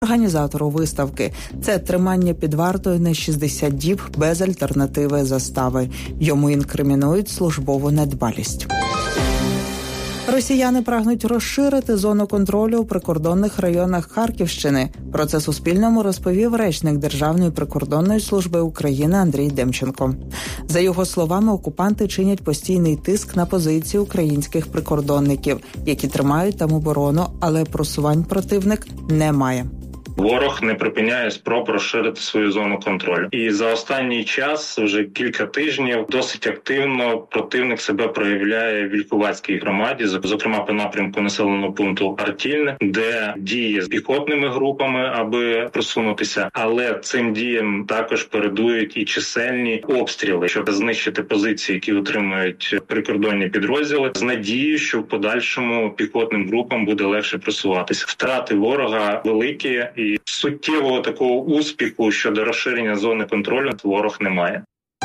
організатору виставки. Це тримання під вартою на 60 діб без альтернативи застави. Йому інкримінують службову недбалість. Росіяни прагнуть розширити зону контролю у прикордонних районах Харківщини. Про це Суспільному розповів речник Державної прикордонної служби України Андрій Демченко. За його словами, окупанти чинять постійний тиск на позиції українських прикордонників, які тримають там оборону, але просувань противник не має. Ворог не припиняє спроб розширити свою зону контролю. І за останній час, вже кілька тижнів, досить активно противник себе проявляє в Вількуватській громаді, зокрема по напрямку населеного пункту Артільне, де діє з піхотними групами, аби просунутися. Але цим діям також передують і чисельні обстріли, щоб знищити позиції, які утримують прикордонні підрозділи, з надією, що в подальшому піхотним групам буде легше просуватися. Втрати ворога великі, і суттєвого такого успіху щодо розширення зони контролю ворог не має.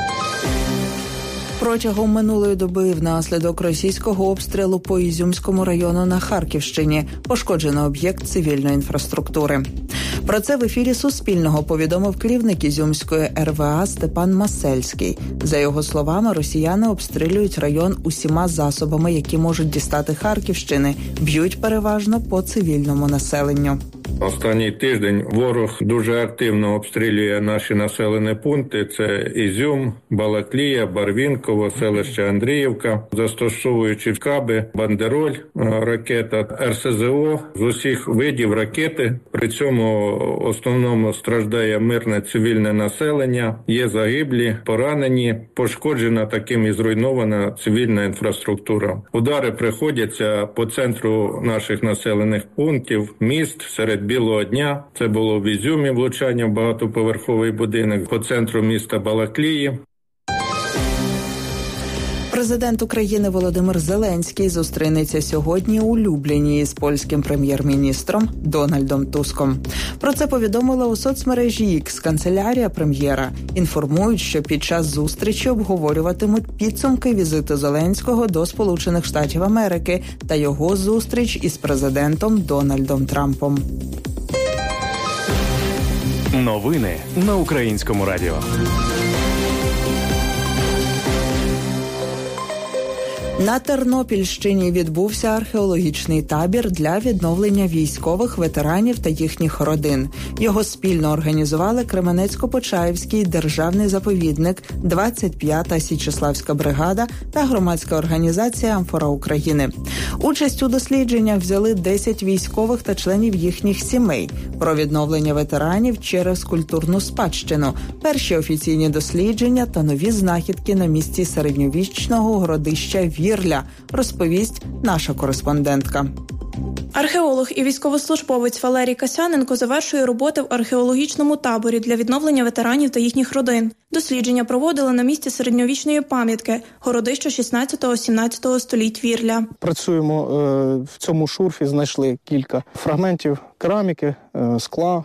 Протягом минулої доби внаслідок російського обстрілу по Ізюмському району на Харківщині пошкоджено об'єкт цивільної інфраструктури. Про це в ефірі Суспільного повідомив керівник Ізюмської РВА Степан Масельський. За його словами, росіяни обстрілюють район усіма засобами, які можуть дістати Харківщини, б'ють переважно по цивільному населенню. Останній тиждень ворог дуже активно обстрілює наші населені пункти. Це Ізюм, Балаклія, Барвінково, селище Андріївка, застосовуючи каби, бандероль, ракета, РСЗО з усіх видів ракети. При цьому в основному страждає мирне цивільне населення, є загиблі, поранені, пошкоджена таким і зруйнована цивільна інфраструктура. Удари приходяться по центру наших населених пунктів, міст, серед білого дня. Це було в Ізюмі влучання в багатоповерховий будинок, по центру міста Балаклії. Президент України Володимир Зеленський зустрінеться сьогодні у Любліні з польським прем'єр-міністром Дональдом Туском. Про це повідомила у соцмережі X канцелярія прем'єра. Інформують, що під час зустрічі обговорюватимуть підсумки візиту Зеленського до Сполучених Штатів Америки та його зустріч із президентом Дональдом Трампом. Новини на Українському радіо. На Тернопільщині відбувся археологічний табір для відновлення військових ветеранів та їхніх родин. Його спільно організували Кременецько-Почаївський державний заповідник, 25-та Січеславська бригада та громадська організація «Амфора України». Участь у дослідженнях взяли 10 військових та членів їхніх сімей. Про відновлення ветеранів через культурну спадщину, перші офіційні дослідження та нові знахідки на місці середньовічного городища Вірля, розповість наша кореспондентка. Археолог і військовослужбовець Валерій Касяненко завершує роботи в археологічному таборі для відновлення ветеранів та їхніх родин. Дослідження проводили на місці середньовічної пам'ятки – городища 16-17 століть Вірля. Працюємо в цьому шурфі, знайшли кілька фрагментів кераміки, скла.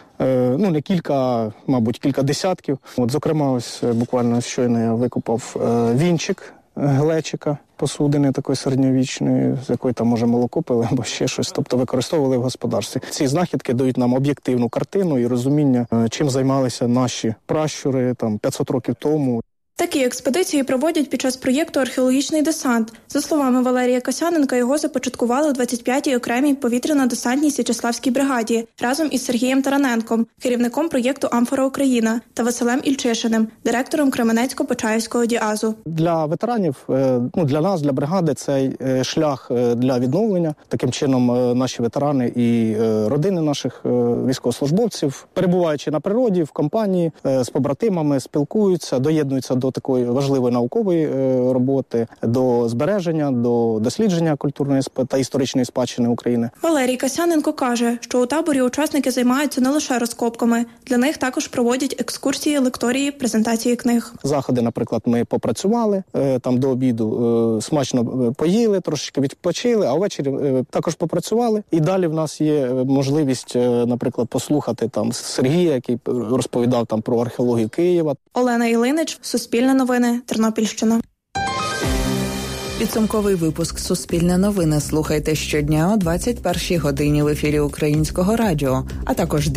Не кілька, а, мабуть, кілька десятків. Зокрема, ось буквально щойно я викопав вінчик глечика, посудини такої середньовічної, з якої там, може, молоко пили або ще щось, тобто використовували в господарстві. Ці знахідки дають нам об'єктивну картину і розуміння, чим займалися наші пращури там 500 років тому. Такі експедиції проводять під час проєкту «Археологічний десант». За словами Валерія Касяненка, його започаткували у 25-й окремій повітряно-десантній Січеславській бригаді разом із Сергієм Тараненком, керівником проєкту «Амфора Україна», та Василем Ільчишиним, директором Кременецько-Почаївського ДІАЗу. Для ветеранів, для нас, для бригади, цей шлях для відновлення. Таким чином наші ветерани і родини наших військовослужбовців, перебуваючи на природі, в компанії, з побратимами, спілкуються, доєднуються до такої важливої наукової роботи, до збереження, до дослідження культурної та історичної спадщини України. Валерій Касяненко каже, що у таборі учасники займаються не лише розкопками. Для них також проводять екскурсії, лекторії, презентації книг. Заходи, наприклад, ми попрацювали там до обіду, смачно поїли, трошечки відпочили, а ввечері також попрацювали. І далі в нас є можливість, наприклад, послухати там Сергія, який розповідав там про археологію Києва. Олена Ілинич, Суспільне новини, Тернопільщина. Підсумковий випуск «Суспільне новини» слухайте щодня о 21-й годині в ефірі Українського радіо, а також